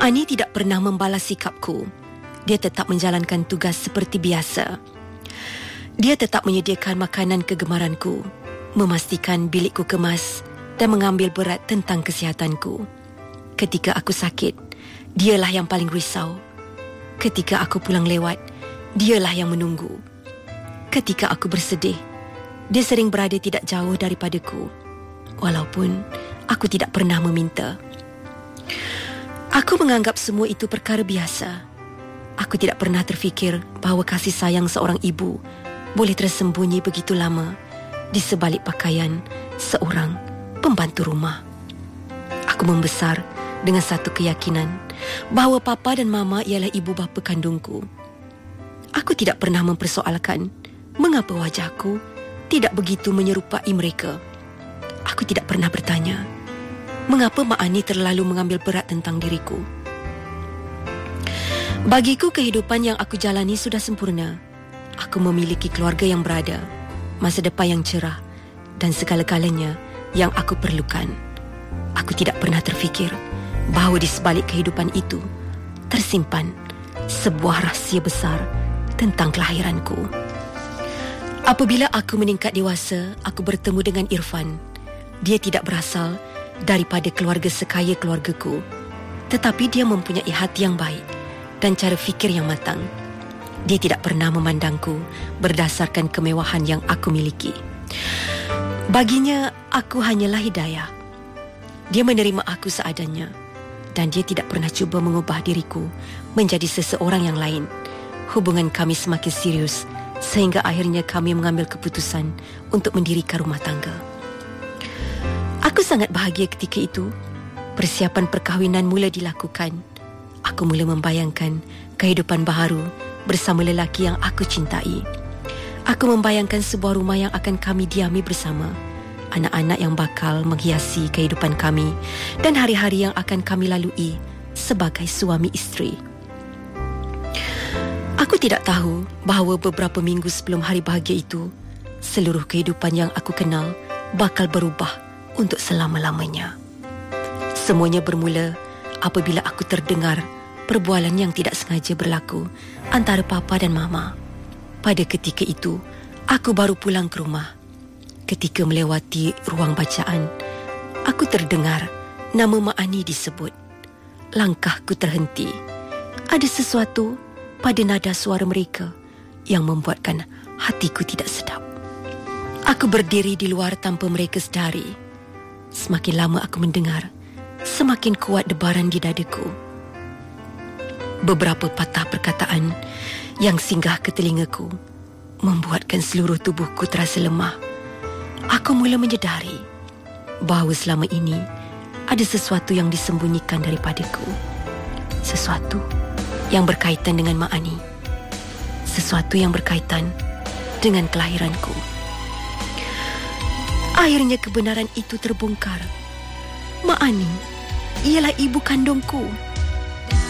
Ani tidak pernah membalas sikapku. Dia tetap menjalankan tugas seperti biasa. Dia tetap menyediakan makanan kegemaranku, memastikan bilikku kemas dan mengambil berat tentang kesihatanku. Ketika aku sakit, dialah yang paling risau. Ketika aku pulang lewat, dialah yang menunggu. Ketika aku bersedih, dia sering berada tidak jauh daripadaku, walaupun aku tidak pernah meminta. Aku menganggap semua itu perkara biasa. Aku tidak pernah terfikir bahawa kasih sayang seorang ibu boleh tersembunyi begitu lama di sebalik pakaian seorang pembantu rumah. Aku membesar dengan satu keyakinan bahawa papa dan mama ialah ibu bapa kandungku. Aku tidak pernah mempersoalkan mengapa wajahku tidak begitu menyerupai mereka. Aku tidak pernah bertanya mengapa Mak Ani terlalu mengambil berat tentang diriku. Bagiku, kehidupan yang aku jalani sudah sempurna. Aku memiliki keluarga yang berada, masa depan yang cerah dan segala-galanya yang aku perlukan. Aku tidak pernah terfikir bahawa di sebalik kehidupan itu tersimpan sebuah rahsia besar tentang kelahiranku. Apabila aku meningkat dewasa, aku bertemu dengan Irfan. Dia tidak berasal daripada keluarga sekaya keluargaku, tetapi dia mempunyai hati yang baik dan cara fikir yang matang. Dia tidak pernah memandangku berdasarkan kemewahan yang aku miliki. Baginya, aku hanyalah hidayah. Dia menerima aku seadanya, dan dia tidak pernah cuba mengubah diriku menjadi seseorang yang lain. Hubungan kami semakin serius sehingga akhirnya kami mengambil keputusan untuk mendirikan rumah tangga. Aku sangat bahagia ketika itu. Persiapan perkahwinan mula dilakukan. Aku mula membayangkan kehidupan baharu bersama lelaki yang aku cintai. Aku membayangkan sebuah rumah yang akan kami diami bersama, anak-anak yang bakal menghiasi kehidupan kami, dan hari-hari yang akan kami lalui sebagai suami isteri. Aku tidak tahu bahawa beberapa minggu sebelum hari bahagia itu, seluruh kehidupan yang aku kenal bakal berubah untuk selama-lamanya. Semuanya bermula apabila aku terdengar perbualan yang tidak sengaja berlaku antara papa dan mama. Pada ketika itu, aku baru pulang ke rumah. Ketika melewati ruang bacaan, aku terdengar nama Mak Ani disebut. Langkahku terhenti. Ada sesuatu pada nada suara mereka yang membuatkan hatiku tidak sedap. Aku berdiri di luar tanpa mereka sedari. Semakin lama aku mendengar, semakin kuat debaran di dadaku. Beberapa patah perkataan yang singgah ke telingaku membuatkan seluruh tubuhku terasa lemah. Aku mula menyedari bahawa selama ini ada sesuatu yang disembunyikan daripadaku. Sesuatu yang berkaitan dengan Mak Ani. Sesuatu yang berkaitan dengan kelahiranku. Akhirnya kebenaran itu terbongkar. Mak Ani ialah ibu kandungku.